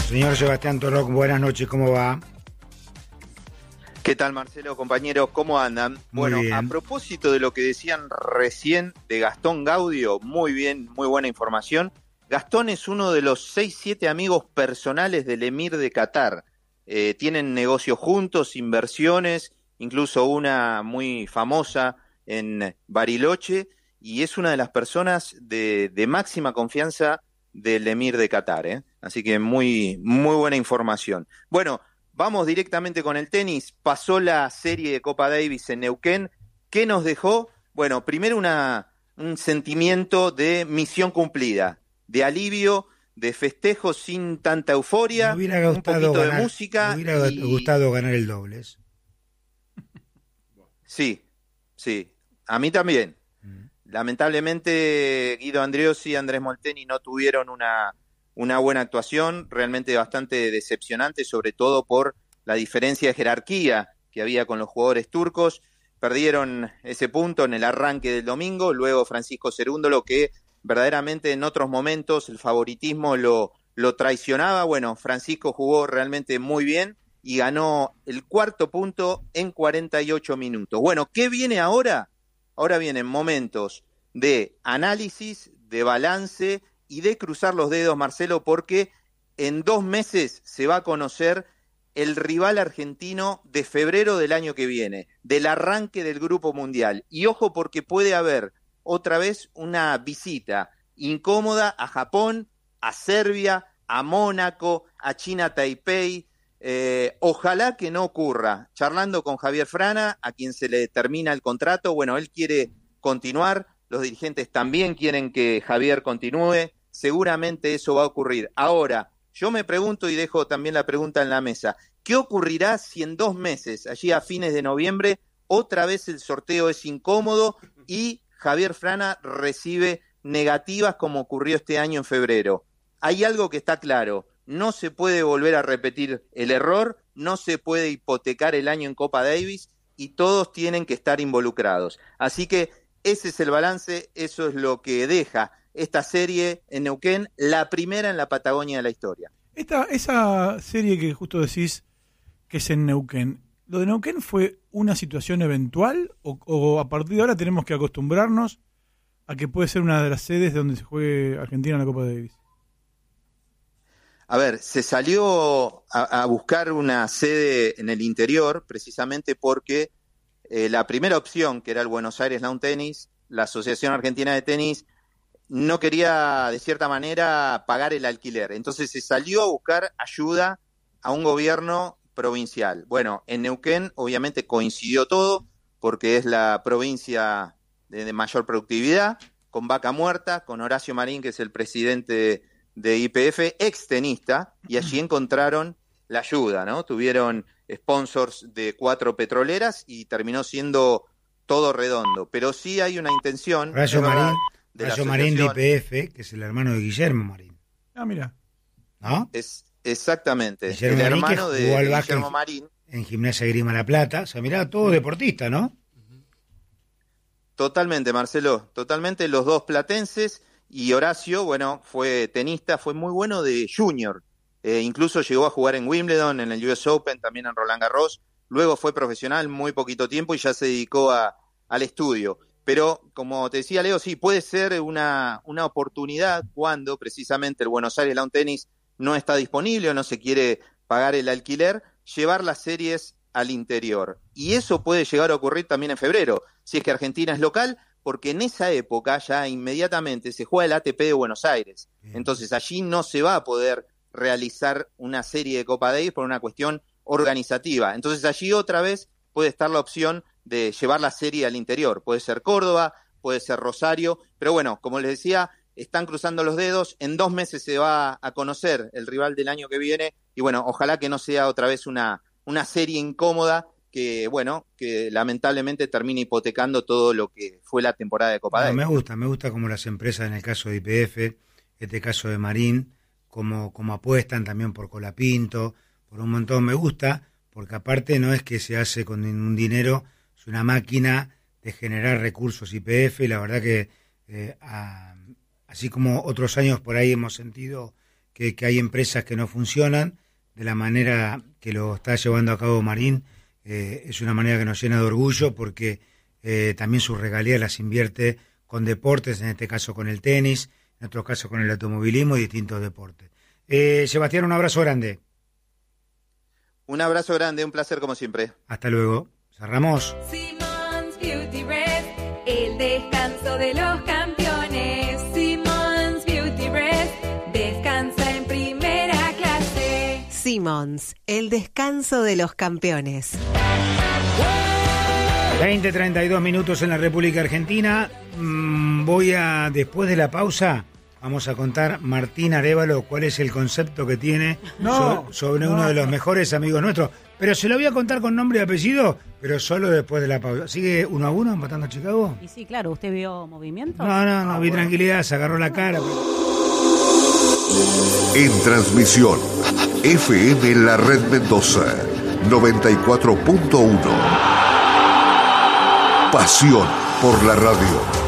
Señor Sebastián Torroc, buenas noches, ¿cómo va? ¿Qué tal, Marcelo, compañeros? ¿Cómo andan? Bueno, bien. A propósito de lo que decían recién de Gastón Gaudio, muy bien, muy buena información. Gastón es uno de los 6-7 amigos personales del emir de Qatar. Tienen negocios juntos, inversiones, incluso una muy famosa en Bariloche, y es una de las personas de máxima confianza del emir de Qatar, ¿eh? Así que muy, muy buena información. Bueno, vamos directamente con el tenis. Pasó la serie de Copa Davis en Neuquén. ¿Qué nos dejó? Bueno, primero un sentimiento de misión cumplida, de alivio, de festejo sin tanta euforia, un poquito de música. Me hubiera gustado ganar el dobles. Sí, a mí también. Lamentablemente Guido Andreossi y Andrés Molteni no tuvieron una buena actuación, realmente bastante decepcionante, sobre todo por la diferencia de jerarquía que había con los jugadores turcos. Perdieron ese punto en el arranque del domingo, luego Francisco Cerúndolo, que verdaderamente en otros momentos el favoritismo lo traicionaba. Bueno, Francisco jugó realmente muy bien y ganó el cuarto punto en 48 minutos. Bueno, ¿qué viene ahora? Ahora vienen momentos de análisis, de balance y de cruzar los dedos, Marcelo, porque en 2 meses se va a conocer el rival argentino de febrero del año que viene, del arranque del Grupo Mundial. Y ojo, porque puede haber otra vez una visita incómoda a Japón, a Serbia, a Mónaco, a China Taipei. Ojalá que no ocurra. Charlando con Javier Frana, a quien se le termina el contrato, bueno, él quiere continuar, los dirigentes también quieren que Javier continúe, seguramente eso va a ocurrir. Ahora, yo me pregunto y dejo también la pregunta en la mesa, ¿qué ocurrirá si en 2 meses, allí a fines de noviembre, otra vez el sorteo es incómodo y Javier Frana recibe negativas como ocurrió este año en febrero? Hay algo que está claro: no se puede volver a repetir el error, no se puede hipotecar el año en Copa Davis y todos tienen que estar involucrados. Así que ese es el balance, eso es lo que deja esta serie en Neuquén, la primera en la Patagonia de la historia. Esa serie que justo decís que es en Neuquén, ¿lo de Neuquén fue una situación eventual o a partir de ahora tenemos que acostumbrarnos a que puede ser una de las sedes donde se juegue Argentina en la Copa Davis? A ver, se salió a buscar una sede en el interior precisamente porque la primera opción, que era el Buenos Aires Lawn Tennis, la Asociación Argentina de Tenis, no quería, de cierta manera, pagar el alquiler. Entonces se salió a buscar ayuda a un gobierno provincial. Bueno, en Neuquén obviamente coincidió todo, porque es la provincia de mayor productividad, con Vaca Muerta, con Horacio Marín, que es el presidente de YPF, extenista, y allí encontraron la ayuda, ¿no? Tuvieron sponsors de 4 petroleras y terminó siendo todo redondo. Pero sí hay una intención... Horacio Marín de YPF, que es el hermano de Guillermo Marín. Ah, mira. ¿No? Es exactamente, Guillermo el Marín, hermano de Guillermo Marín. En Gimnasia Grima La Plata. O sea, mirá, todo deportista, ¿no? Totalmente, Marcelo, totalmente, los dos platenses. Y Horacio, bueno, fue tenista, fue muy bueno de junior. Incluso llegó a jugar en Wimbledon, en el US Open, también en Roland Garros. Luego fue profesional muy poquito tiempo y ya se dedicó al estudio. Pero, como te decía Leo, sí, puede ser una oportunidad cuando precisamente el Buenos Aires Lawn Tennis no está disponible o no se quiere pagar el alquiler, llevar las series al interior. Y eso puede llegar a ocurrir también en febrero, si es que Argentina es local, porque en esa época ya inmediatamente se juega el ATP de Buenos Aires. Entonces allí no se va a poder realizar una serie de Copa Davis por una cuestión organizativa. Entonces allí otra vez puede estar la opción de llevar la serie al interior. Puede ser Córdoba, puede ser Rosario, pero bueno, como les decía, están cruzando los dedos. En 2 meses se va a conocer el rival del año que viene y bueno, ojalá que no sea otra vez una serie incómoda que, bueno, que lamentablemente termine hipotecando todo lo que fue la temporada de Copa Davis. Me gusta como las empresas, en el caso de YPF, este caso de Marín, como apuestan también por Colapinto, por un montón. Me gusta, porque aparte no es que se hace con un dinero, es una máquina de generar recursos YPF, y la verdad que así como otros años por ahí hemos sentido que hay empresas que no funcionan de la manera que lo está llevando a cabo Marín. Es una manera que nos llena de orgullo porque también sus regalías las invierte con deportes, en este caso con el tenis, en otros casos con el automovilismo y distintos deportes. Sebastián, un abrazo grande. Un abrazo grande, un placer como siempre. Hasta luego. Cerramos. Simmons Beauty Rest, el descanso de los campeones. Simmons Beauty Rest, descansa en primera clase. Simmons, el descanso de los campeones. 20:32 minutos en la República Argentina. Después de la pausa, vamos a contar Martín Arévalo cuál es el concepto que tiene sobre uno de los mejores amigos nuestros. Pero se lo voy a contar con nombre y apellido, pero solo después de la pausa. ¿Sigue 1-1 empatando a Chicago? Y sí, claro. ¿Usted vio movimiento? No, vi tranquilidad, se agarró la cara. En transmisión, FM La Red Mendoza, 94.1. Pasión por la radio.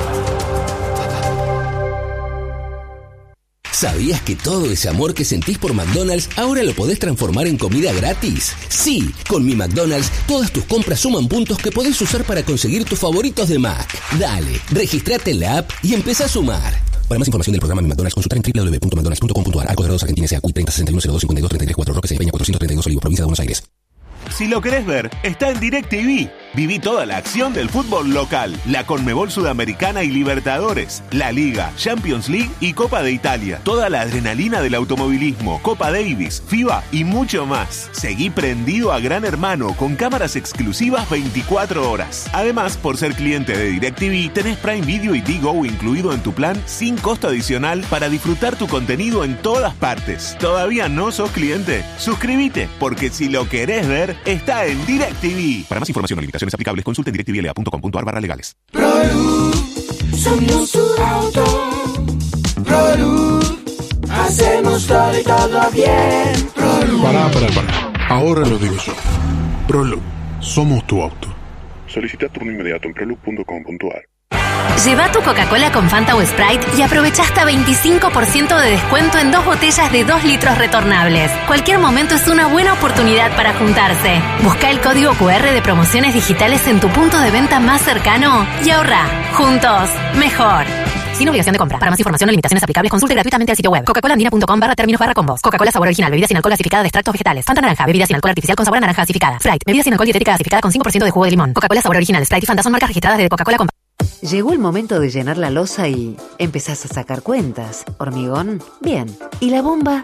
¿Sabías que todo ese amor que sentís por McDonald's ahora lo podés transformar en comida gratis? Sí, con Mi McDonald's todas tus compras suman puntos que podés usar para conseguir tus favoritos de Mac. Dale, registrate en la app y empezá a sumar. Para más información del programa Mi McDonald's, consultar en www.mcdonalds.com.ar. Arcos Dorados Argentina S.A. 30 61 02 52 33 4 Roque Peña 432 Olivos, provincia de Buenos Aires. Si lo querés ver, está en DirecTV. Viví toda la acción del fútbol local, la Conmebol Sudamericana y Libertadores, la Liga, Champions League y Copa de Italia. Toda la adrenalina del automovilismo, Copa Davis, FIBA y mucho más. Seguí prendido a Gran Hermano con cámaras exclusivas 24 horas. Además, por ser cliente de DirecTV, tenés Prime Video y Digo incluido en tu plan sin costo adicional para disfrutar tu contenido en todas partes. ¿Todavía no sos cliente? Suscríbete, porque si lo querés ver, está en DirecTV. Para más información o limitaciones aplicables, consulte en directvla.com.ar/legales. Somos tu auto. ProLuz, hacemos todo y todo bien. ProLuz. Pará. Ahora lo digo yo. ProLuz, somos tu auto. Solicita turno inmediato en proluz.com.ar. Lleva tu Coca-Cola con Fanta o Sprite y aprovecha hasta 25% de descuento en 2 botellas de 2 litros retornables. Cualquier momento es una buena oportunidad para juntarse. Busca el código QR de promociones digitales en tu punto de venta más cercano y ahorra. Juntos, mejor. Sin obligación de compra. Para más información o limitaciones aplicables, consulte gratuitamente el sitio web coca-colaandina.com/términos/combos. Coca-Cola sabor original, bebida sin alcohol gasificada de extractos vegetales. Fanta naranja, bebida sin alcohol artificial con sabor a naranja gasificada. Sprite, bebida sin alcohol dietética gasificada con 5% de jugo de limón. Coca-Cola sabor original, Sprite y Fanta son marcas registradas de Coca-Cola con... Llegó el momento de llenar la loza y empezás a sacar cuentas. ¿Hormigón? Bien. ¿Y la bomba?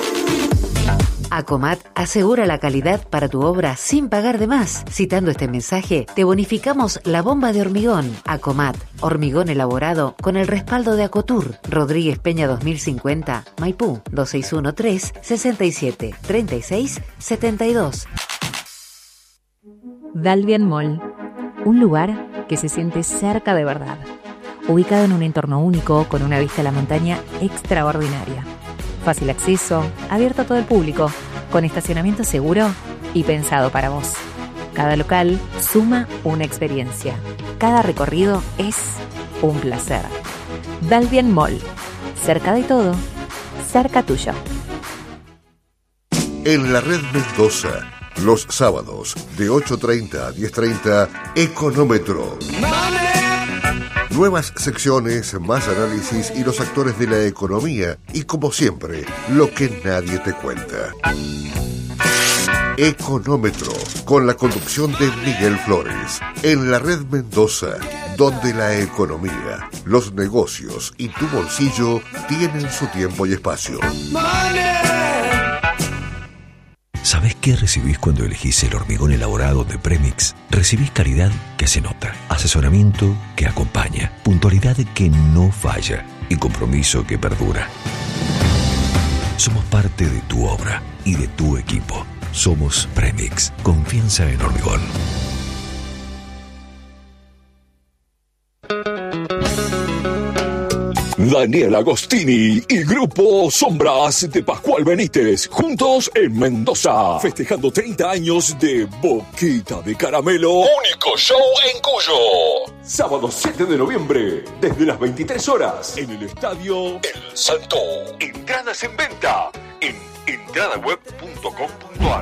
Acomat asegura la calidad para tu obra sin pagar de más. Citando este mensaje, te bonificamos la bomba de hormigón. Acomat, hormigón elaborado con el respaldo de Acotur. Rodríguez Peña 2050, Maipú, 2613-673672. Dalvian Mall, un lugar que se siente cerca de verdad, ubicado en un entorno único con una vista a la montaña extraordinaria. Fácil acceso, abierto a todo el público, con estacionamiento seguro y pensado para vos. Cada local suma una experiencia. Cada recorrido es un placer. Dalvian Mall, cerca de todo, cerca tuyo. En la Red Mendoza, los sábados de 8:30 a 10:30, Económetro. Nuevas secciones, más análisis y los actores de la economía. Y como siempre, lo que nadie te cuenta. Económetro, con la conducción de Miguel Flores. En la Red Mendoza, donde la economía, los negocios y tu bolsillo tienen su tiempo y espacio. ¿Sabés qué recibís cuando elegís el hormigón elaborado de Premix? Recibís calidad que se nota, asesoramiento que acompaña, puntualidad que no falla y compromiso que perdura. Somos parte de tu obra y de tu equipo. Somos Premix. Confianza en hormigón. Daniel Agostini y Grupo Sombras de Pascual Benítez, juntos en Mendoza, festejando 30 años de Boquita de Caramelo, único show en Cuyo. Sábado 7 de noviembre, desde las 23 horas, en el Estadio El Salto. Entradas en venta en entradaweb.com.ar.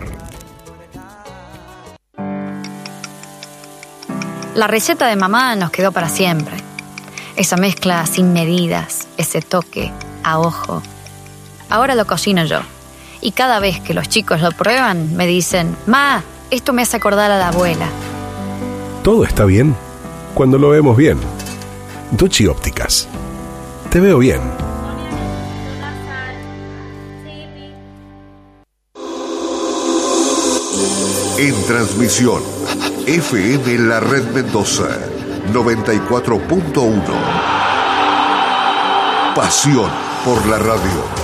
La receta de mamá nos quedó para siempre. Esa mezcla sin medidas, ese toque a ojo. Ahora lo cocino yo. Y cada vez que los chicos lo prueban, me dicen: Ma, esto me hace acordar a la abuela. Todo está bien cuando lo vemos bien. Ducci Ópticas. Te veo bien. En transmisión, FM La Red Mendoza, 94.1. Pasión por la radio.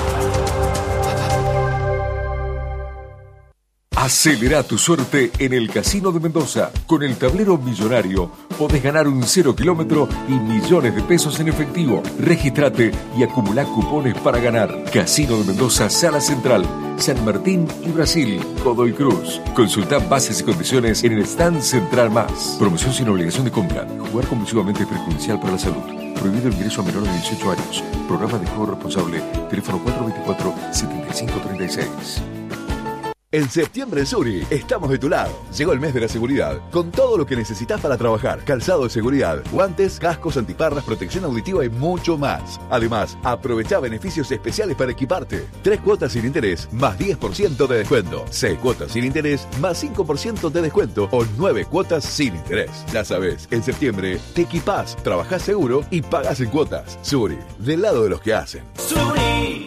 Acelera tu suerte en el Casino de Mendoza. Con el tablero millonario podés ganar un 0 kilómetro y millones de pesos en efectivo. Regístrate y acumulá cupones para ganar. Casino de Mendoza, Sala Central, San Martín y Brasil, Godoy Cruz. Consultá bases y condiciones en el stand Central Más. Promoción sin obligación de compra. Jugar compulsivamente es perjudicial para la salud. Prohibido el ingreso a menores de 18 años. Programa de juego responsable. Teléfono 424-7536. En septiembre en Suri estamos de tu lado. Llegó el mes de la seguridad, con todo lo que necesitas para trabajar. Calzado de seguridad, guantes, cascos, antiparras, protección auditiva y mucho más. Además, aprovecha beneficios especiales para equiparte. 3 cuotas sin interés, más 10% de descuento. 6 cuotas sin interés, más 5% de descuento. O 9 cuotas sin interés. Ya sabes, en septiembre te equipás, trabajás seguro y pagás en cuotas. Suri, del lado de los que hacen. Suri.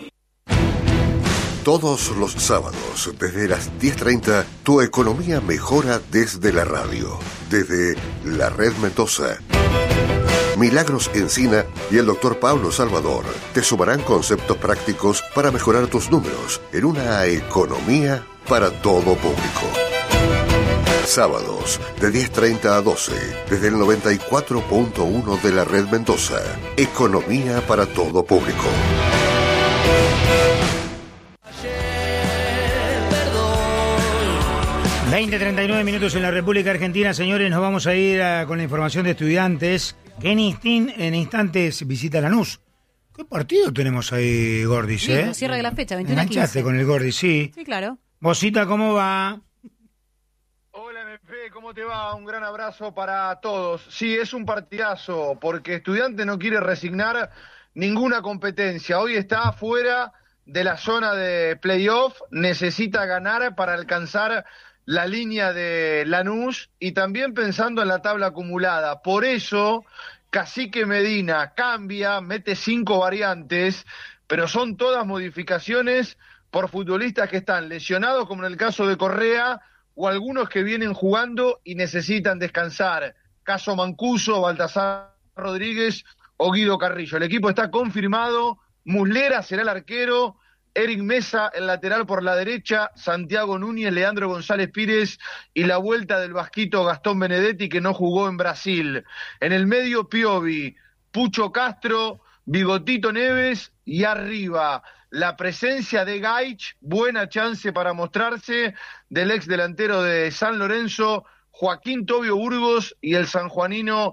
Todos los sábados, desde las 10:30, tu economía mejora desde la radio, desde la Red Mendoza. Milagros Encina y el doctor Pablo Salvador te sumarán conceptos prácticos para mejorar tus números en una economía para todo público. Sábados, de 10:30 a 12, desde el 94.1 de la Red Mendoza. Economía para todo público. 20:39 minutos en la República Argentina, señores. Nos vamos a ir con la información de estudiantes que en instantes visita Lanús. ¿Qué partido tenemos ahí, Gordis? Sí, cierre de la fecha, 21 a 15. Enganchaste con el Gordis, sí. Sí, claro. Bosita, ¿cómo va? Hola, MP, ¿cómo te va? Un gran abrazo para todos. Sí, es un partidazo, porque Estudiante no quiere resignar ninguna competencia. Hoy está fuera de la zona de playoff, necesita ganar para alcanzar la línea de Lanús y también pensando en la tabla acumulada. Por eso, Cacique Medina cambia, mete 5 variantes, pero son todas modificaciones por futbolistas que están lesionados, como en el caso de Correa, o algunos que vienen jugando y necesitan descansar. Caso Mancuso, Baltasar Rodríguez o Guido Carrillo. El equipo está confirmado, Muslera será el arquero, Eric Mesa, el lateral por la derecha, Santiago Núñez, Leandro González Pires y la vuelta del vasquito Gastón Benedetti, que no jugó en Brasil. En el medio, Piovi, Pucho Castro, Bigotito Neves y arriba la presencia de Gaich, buena chance para mostrarse, del ex delantero de San Lorenzo, Joaquín Tobio Burgos y el sanjuanino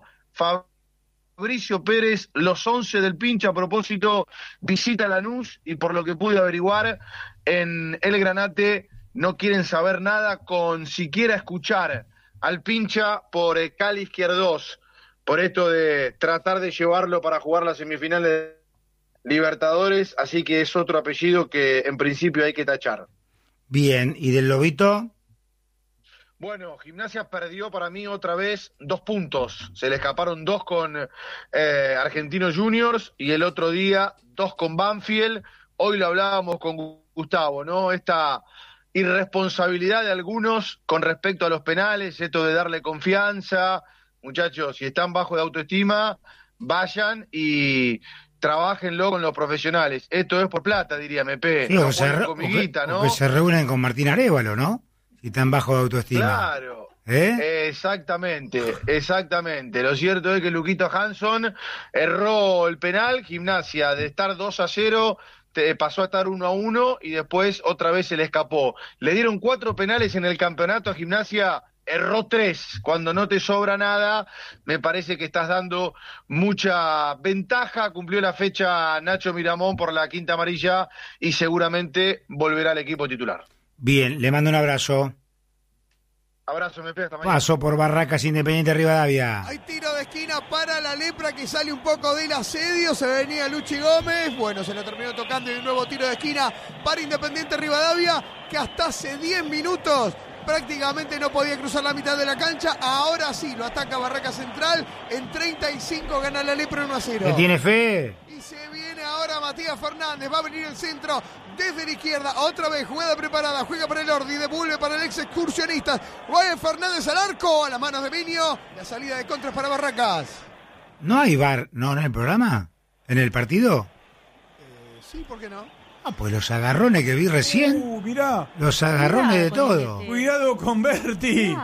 Fabricio Pérez. Los 11 del Pincha, a propósito, visita Lanús y por lo que pude averiguar en El Granate no quieren saber nada con siquiera escuchar al Pincha por Cali Izquierdos, por esto de tratar de llevarlo para jugar las semifinales de Libertadores, así que es otro apellido que en principio hay que tachar. Bien, ¿y del Lobito? Bueno, Gimnasia perdió para mí otra vez 2 puntos. Se le escaparon 2 con Argentinos Juniors y el otro día 2 con Banfield. Hoy lo hablábamos con Gustavo, ¿no? Esta irresponsabilidad de algunos con respecto a los penales, esto de darle confianza. Muchachos, si están bajo de autoestima, vayan y trabájenlo con los profesionales. Esto es por plata, diría MP. Sí, ¿no? O que se reúnen con Martín Arévalo, ¿no? Si están bajo de autoestima. Claro, Exactamente. Lo cierto es que Luquito Hanson erró el penal. Gimnasia, de estar 2-0, pasó a estar 1-1 y después otra vez se le escapó. Le dieron 4 penales en el campeonato a Gimnasia, erró 3. Cuando no te sobra nada, me parece que estás dando mucha ventaja. Cumplió la fecha Nacho Miramón por la quinta amarilla y seguramente volverá al equipo titular. Bien, le mando un abrazo. Abrazo, me pega hasta mañana. Paso por Barracas, Independiente Rivadavia. Hay tiro de esquina para la Lepra que sale un poco del asedio. Se venía Luchi Gómez. Bueno, se lo terminó tocando y un nuevo tiro de esquina para Independiente Rivadavia, que hasta hace 10 minutos prácticamente no podía cruzar la mitad de la cancha. Ahora sí, lo ataca Barracas Central. En 35 gana la Lepra 1-0. ¿Le tiene fe? Y se viene ahora Matías Fernández. Va a venir el centro desde la izquierda. Otra vez, jugada preparada. Juega para el Ordi. Devuelve para el ex excursionista. Ryan Fernández al arco. A las manos de Miño. La salida de contras para Barracas. ¿No hay VAR? ¿No en el programa? ¿En el partido? Sí, ¿por qué no? Ah, pues los agarrones que vi recién. Mirá. Los agarrones de todo. Cuidado con Berti.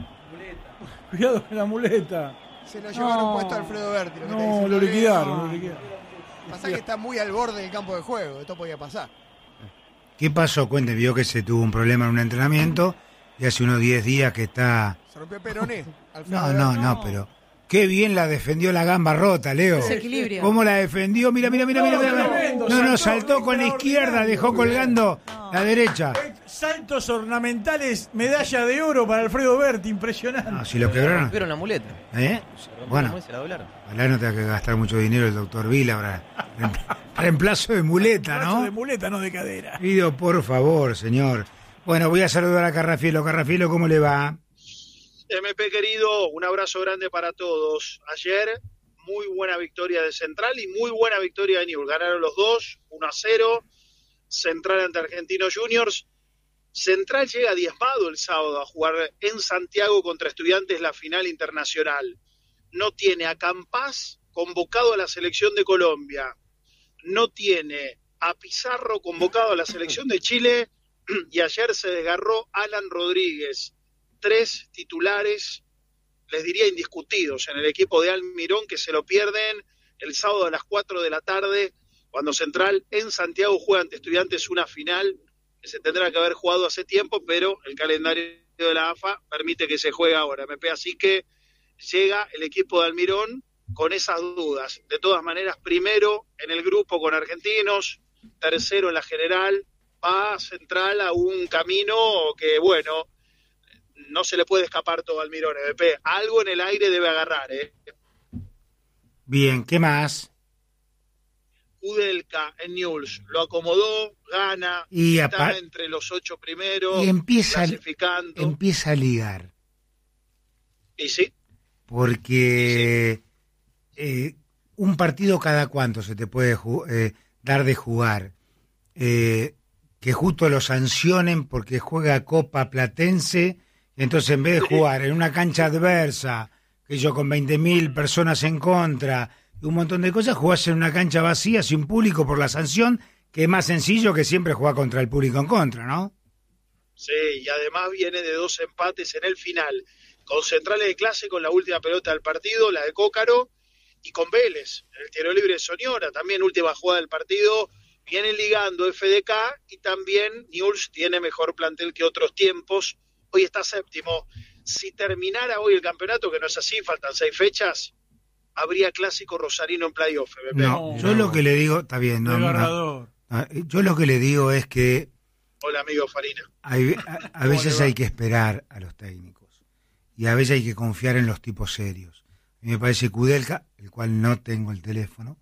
Cuidado con la muleta. Se lo llevaron puesto a Alfredo Berti. Lo liquidaron. Pasa que está muy al borde del campo de juego. Esto podía pasar. ¿Qué pasó? Cuente, vio que se tuvo un problema en un entrenamiento y hace unos 10 días que está... Se rompió el peroné. No, pero... Qué bien la defendió la gamba rota, Leo. Desequilibrio. ¿Cómo la defendió? Mira. No, saltó con la izquierda, dejó colgando la derecha. Saltos ornamentales, medalla de oro para Alfredo Berti, impresionante. No, si lo quebraron. Rompieron la muleta. Bueno, se la doblaron. ojalá no tenga que gastar mucho dinero el doctor Vila ahora. Reemplazo de muleta, ¿no? Reemplazo de muleta, no de cadera. Pido, por favor, señor. Bueno, voy a saludar a Carrafielo. Carrafielo, ¿cómo le va? MP querido, un abrazo grande para todos. Ayer, muy buena victoria de Central y muy buena victoria de Newell's. Ganaron los dos, 1-0. Central ante Argentinos Juniors. Central llega diezmado el sábado a jugar en Santiago contra Estudiantes la final internacional. No tiene a Campás convocado a la selección de Colombia. No tiene a Pizarro convocado a la selección de Chile. Y ayer se desgarró Alan Rodríguez. 3 titulares, les diría indiscutidos, en el equipo de Almirón, que se lo pierden el sábado a las 4 de la tarde, cuando Central en Santiago juega ante Estudiantes una final que se tendrá que haber jugado hace tiempo, pero el calendario de la AFA permite que se juegue ahora, MP. Así que llega el equipo de Almirón con esas dudas. De todas maneras, primero en el grupo con Argentinos, tercero en la general, va Central a un camino que, bueno, no se le puede escapar todo al Almirón, MP. Algo en el aire debe agarrar, Bien, ¿qué más? Kudelka en Newell's lo acomodó, gana, y está entre los 8 primeros, y empieza clasificando. Empieza a ligar. Y sí. Porque un partido cada cuánto se te puede dar de jugar. Que justo lo sancionen porque juega Copa Platense. Entonces, en vez de jugar en una cancha adversa, que yo con 20.000 personas en contra y un montón de cosas, jugás en una cancha vacía, sin público por la sanción, que es más sencillo que siempre jugar contra el público en contra, ¿no? Sí, y además viene de 2 empates en el final, con Centrales de clase con la última pelota del partido, la de Cócaro, y con Vélez, el tiro libre de Soñora, también última jugada del partido. Vienen ligando FDK y también Newell's tiene mejor plantel que otros tiempos. Hoy está séptimo. Si terminara hoy el campeonato, que no es así, faltan 6 fechas, habría clásico rosarino en playoff. No, yo lo que le digo, está bien, yo lo que le digo es que... Hola, amigo Farina. A veces hay que esperar a los técnicos y a veces hay que confiar en los tipos serios. A mí me parece Kudelka, el cual no tengo el teléfono,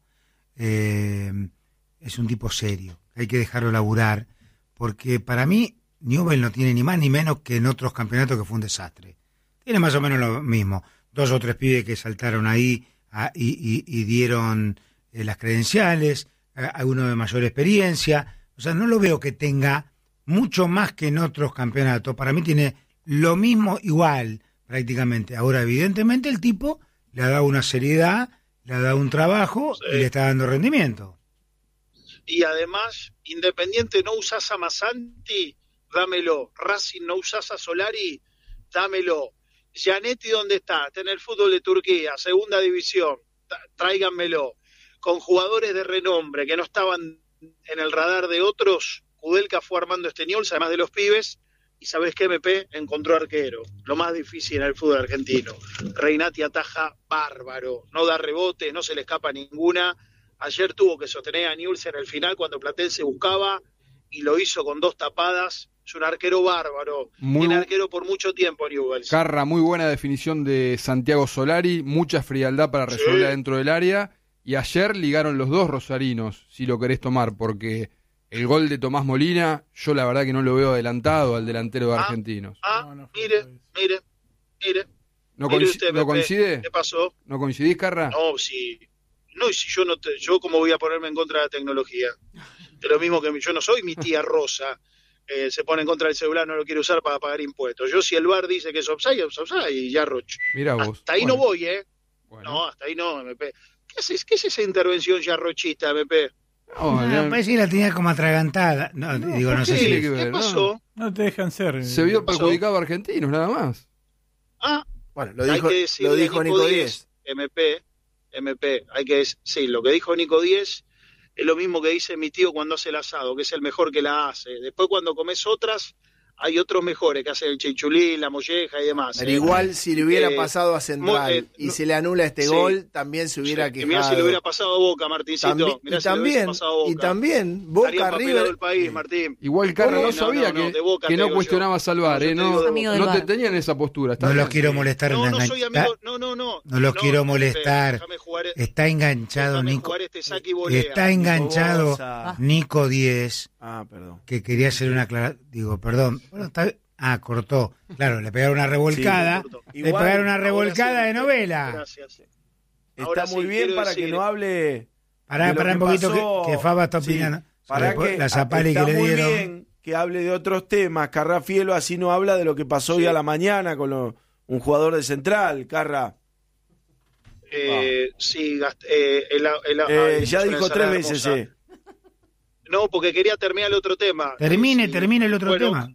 es un tipo serio. Hay que dejarlo laburar, porque para mí Newell's no tiene ni más ni menos que en otros campeonatos que fue un desastre. Tiene más o menos lo mismo. 2 o 3 pibes que saltaron ahí y dieron las credenciales, alguno de mayor experiencia. O sea, no lo veo que tenga mucho más que en otros campeonatos. Para mí tiene lo mismo, igual, prácticamente. Ahora, evidentemente, el tipo le ha dado una seriedad, le ha dado un trabajo y le está dando rendimiento. Y además, Independiente no usás a Masanti, dámelo. Racing no usás a Solari, dámelo. Gianetti, ¿dónde está? Está en el fútbol de Turquía, segunda división, tráiganmelo. Con jugadores de renombre que no estaban en el radar de otros, Kudelka fue armando este Newell's, además de los pibes, y ¿sabés qué, MP? Encontró arquero, lo más difícil en el fútbol argentino. Reinati ataja bárbaro, no da rebotes, no se le escapa ninguna. Ayer tuvo que sostener a Newell's en el final cuando Platense buscaba, y lo hizo con 2 tapadas. Es un arquero bárbaro, tiene arquero por mucho tiempo Newell's. Carra, muy buena definición de Santiago Solari, mucha frialdad para resolver dentro del área, y ayer ligaron los 2 rosarinos, si lo querés tomar, porque el gol de Tomás Molina, yo la verdad que no lo veo adelantado al delantero de Argentinos. Mire. ¿No Pepe, coincide? ¿Qué pasó? ¿No coincidís, Carra? No, si yo cómo voy a ponerme en contra de la tecnología. Es lo mismo que yo no soy mi tía Rosa, se pone en contra del celular, no lo quiere usar para pagar impuestos. Yo si el VAR dice que es offside, y ya Roch. Mirá vos. Hasta ahí no voy, No, hasta ahí no, MP. ¿Qué es esa intervención ya rochista, MP? No, parece que la tenía como atragantada. No sé si... ¿Qué pasó? No te dejan ser. Se vio perjudicado a Argentinos, nada más. Bueno, lo dijo Nico Díez. MP, hay que decir, sí, lo que dijo Nico Díez es lo mismo que dice mi tío cuando hace el asado, que es el mejor que la hace. Después cuando comes otras, hay otros mejores que hacen el chichulín, la molleja y demás. Pero igual si le hubiera pasado a Central y se le anula este gol, también se hubiera quejado. Mirá si le hubiera pasado a Boca, Martincito. Y también Boca River. El país, Martín. Igual Carra no sabía que no cuestionabas al VAR, no te tenían esa postura. No los quiero molestar. No soy amigo, no los quiero molestar. Está enganchado Nico. Está enganchado Nico 10. Perdón. Que quería hacer una perdón. Bueno, cortó. Claro, le pegaron una revolcada. Sí, le pegaron una revolcada de novela. Gracias. Está muy bien para que no hable. Pará un poquito que Faba está opinando. Para que la zapali que le dieron. Está muy bien que hable de otros temas. Carrafielo así no habla de lo que pasó hoy a la mañana con un jugador de Central, Carra. Sí, ya dijo 3 veces. No, porque quería terminar el otro tema. Termine el otro tema.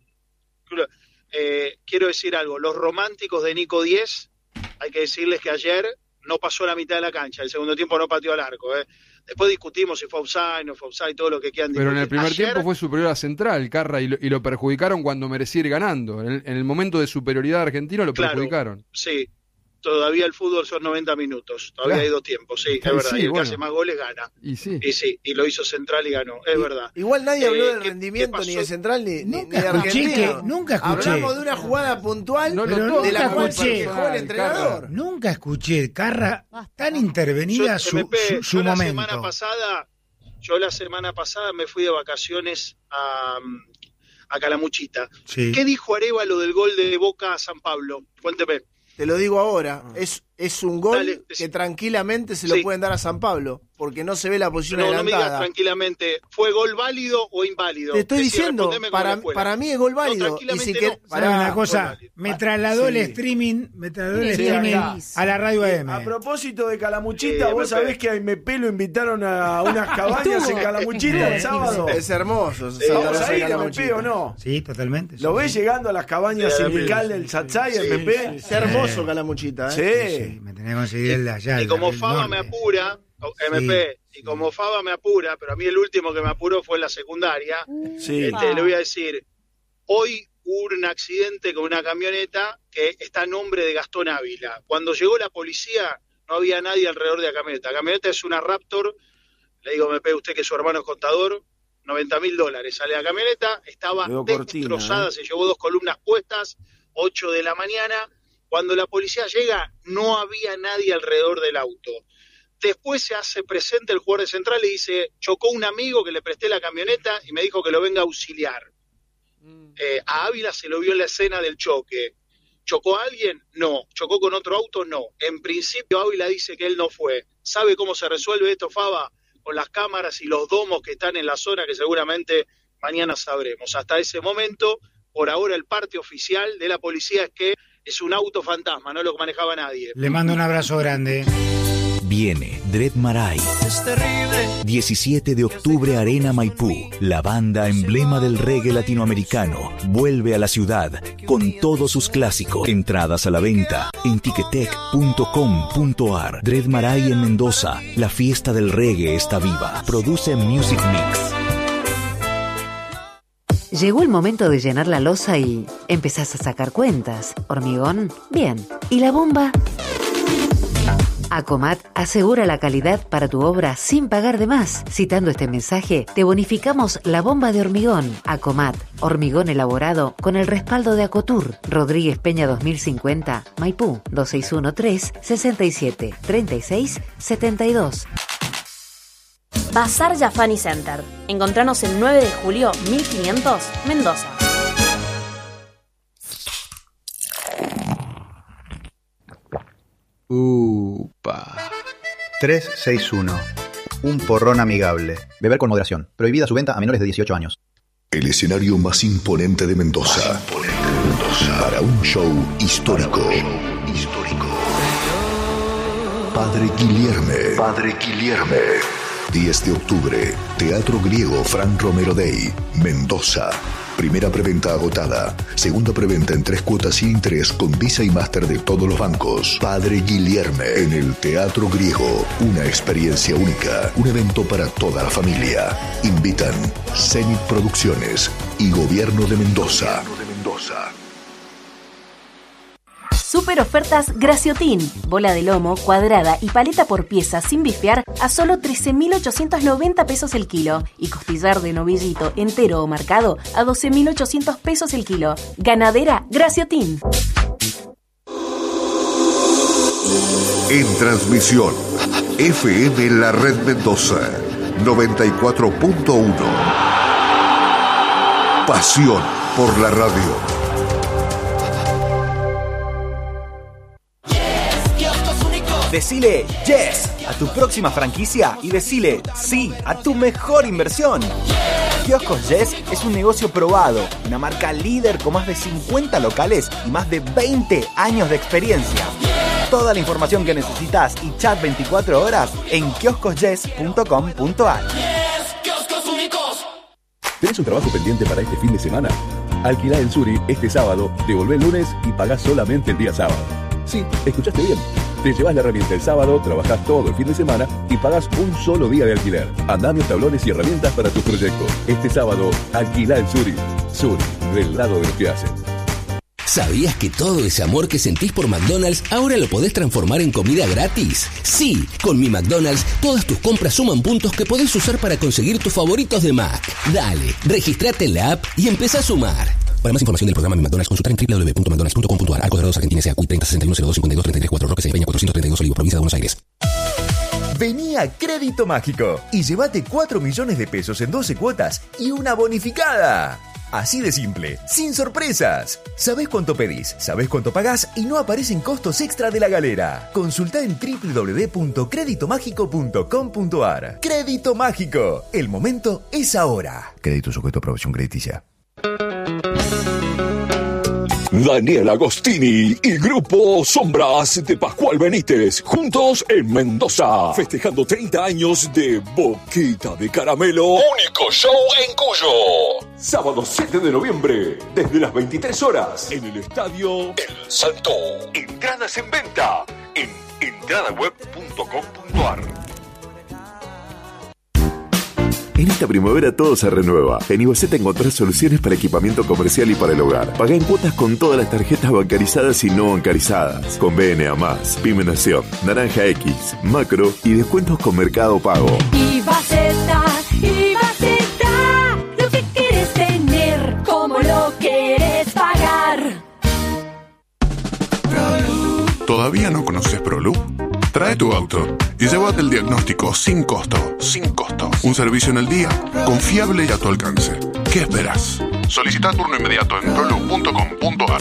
Quiero decir algo. Los románticos de Nico 10, hay que decirles que ayer no pasó la mitad de la cancha. El segundo tiempo no pateó al arco. Después discutimos si fue offside, no fue offside, todo lo que quieran discutir. Pero en el primer tiempo fue superior a Central, Carra, y lo perjudicaron cuando merecía ir ganando. En el momento de superioridad argentino lo perjudicaron. Sí. Todavía el fútbol son 90 minutos. Todavía hay 2 tiempos, sí, es verdad. Y el que hace más goles gana. Y lo hizo Central y ganó, es verdad. Igual nadie habló del rendimiento ni de Central ni de Argentina. Nunca escuché. Hablamos de una jugada puntual de la cual se quejó el entrenador. Nunca escuché, Carra, tan intervenida su momento. Yo la semana pasada me fui de vacaciones a Calamuchita. Sí. ¿Qué dijo Arévalo del gol de Boca a San Pablo? Cuénteme. Te lo digo ahora, es un gol que tranquilamente se lo pueden dar a San Pablo, porque no se ve la posición adelantada. No me digas tranquilamente, ¿fue gol válido o inválido? Te estoy diciendo, para mí es gol válido. Y si una cosa, me trasladó el streaming, a la radio AM. A propósito de Calamuchita, vos sabés que a MP lo invitaron a unas cabañas en Calamuchita el sábado. Es hermoso. ¿Vamos a ir a MP o no? Sí, totalmente. ¿Lo ves llegando a las cabañas sindicales del Satsai, MP? Es hermoso Calamuchita. Sí, me tenía que conseguir el de allá. Y como Faba me apura, MP, y como Faba me apura, pero a mí el último que me apuró fue en la secundaria, le voy a decir, hoy hubo un accidente con una camioneta que está a nombre de Gastón Ávila. Cuando llegó la policía no había nadie alrededor de la camioneta. La camioneta es una Raptor, le digo, MP, usted que su hermano es contador, $90.000. Sale la camioneta, estaba destrozada, se llevó 2 columnas puestas, 8 de la mañana. Cuando la policía llega, no había nadie alrededor del auto. Después se hace presente el jugador de Central y dice, chocó un amigo que le presté la camioneta y me dijo que lo venga a auxiliar. A Ávila se lo vio en la escena del choque. ¿Chocó a alguien? No. ¿Chocó con otro auto? No. En principio Ávila dice que él no fue. ¿Sabe cómo se resuelve esto, Faba? Con las cámaras y los domos que están en la zona, que seguramente mañana sabremos. Hasta ese momento, por ahora el parte oficial de la policía es que es un auto fantasma, no lo manejaba nadie. Le mando un abrazo grande. Viene Dread Marai. Es terrible. 17 de octubre, Arena Maipú. La banda emblema del reggae latinoamericano vuelve a la ciudad con todos sus clásicos. Entradas a la venta en ticketek.com.ar. Dread Marai en Mendoza. La fiesta del reggae está viva. Produce Music Mix. Llegó el momento de llenar la loza y empezás a sacar cuentas. ¿Hormigón? Bien. ¿Y la bomba? Acomat asegura la calidad para tu obra sin pagar de más. Citando este mensaje, te bonificamos la bomba de hormigón. Acomat, hormigón elaborado con el respaldo de Acotur. Rodríguez Peña 2050, Maipú, 2613-673672. Bazar Jafani Center. Encontranos el 9 de julio 1500, Mendoza. Upa. 361. Un porrón amigable. Beber con moderación. Prohibida su venta a menores de 18 años. El escenario más imponente de Mendoza. Para un show histórico. Padre Guilherme. 10 de octubre. Teatro Griego Fran Romero Day. Mendoza. Primera preventa agotada. Segunda preventa en 3 cuotas sin interés con Visa y Master de todos los bancos. Padre Guilherme en el Teatro Griego. Una experiencia única. Un evento para toda la familia. Invitan Zenit Producciones y Gobierno de Mendoza. Super ofertas Graciotin. Bola de lomo, cuadrada y paleta por pieza sin bifear a solo 13.890 pesos el kilo. Y costillar de novillito entero o marcado a 12.800 pesos el kilo. Ganadera Graciotin. En transmisión, FM La Red Mendoza, 94.1. Pasión por la radio. Decile yes a tu próxima franquicia y decile sí a tu mejor inversión. Kioscos Yes es un negocio probado, una marca líder con más de 50 locales y más de 20 años de experiencia. Toda la información que necesitas y chat 24 horas en kioscosyes.com.ar. ¿Tenés un trabajo pendiente para este fin de semana? Alquilá en Suri este sábado, devolvé el lunes y pagás solamente el día sábado. Sí, escuchaste bien. Te llevas la herramienta el sábado, trabajás todo el fin de semana y pagás un solo día de alquiler. Andamios, tablones y herramientas para tus proyectos. Este sábado, alquilá en Suri. Suri, del lado de los que hacen. ¿Sabías que todo ese amor que sentís por McDonald's ahora lo podés transformar en comida gratis? Sí, con Mi McDonald's todas tus compras suman puntos que podés usar para conseguir tus favoritos de Mac. Dale, registrate en la app y empezá a sumar. Para más información del programa Mi McDonald's, consultar en www.mcdonalds.com.ar. Arcos Dorados, Argentina, SACUI 306102523334, Roque Peña 432 Olivo, provincia de Buenos Aires. Vení a Crédito Mágico y llévate 4 millones de pesos en 12 cuotas y una bonificada. Así de simple, sin sorpresas. Sabés cuánto pedís, sabés cuánto pagás y no aparecen costos extra de la galera. Consultá en www.creditomágico.com.ar. Crédito Mágico, el momento es ahora. Crédito sujeto a aprobación crediticia. Daniel Agostini y Grupo Sombras de Pascual Benítez, juntos en Mendoza, festejando 30 años de Boquita de Caramelo. Único show en Cuyo. Sábado 7 de noviembre, desde las 23 horas, en el Estadio El Salto. Entradas en venta en entradaweb.com.ar. En esta primavera todo se renueva. En Ibaceta encontrás soluciones para equipamiento comercial y para el hogar. Pagá en cuotas con todas las tarjetas bancarizadas y no bancarizadas. Con BNA+, Pyme Nación, Naranja X, Macro y descuentos con Mercado Pago. Ibaceta, lo que quieres tener, como lo quieres pagar. ¿Todavía no conoces ProLoop? Trae tu auto y llévate el diagnóstico sin costo. Un servicio en el día, confiable y a tu alcance. ¿Qué esperas? Solicita turno inmediato en proloop.com.ar.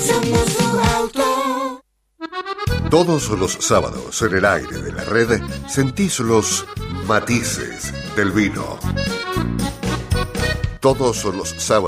Todos los sábados en el aire de la red sentís los matices del vino. Todos los sábados